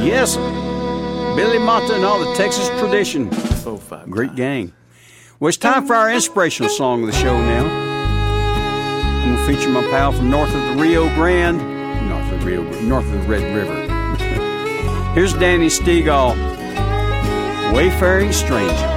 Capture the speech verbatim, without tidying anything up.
Yes, Billy Mata and all the Texas tradition. Oh, five Great times. gang. Well, it's time for our inspirational song of the show now. I'm going to feature my pal from north of the Rio Grande, north of the Rio, north of the Red River. Here's Danny Stegall, Wayfaring Stranger.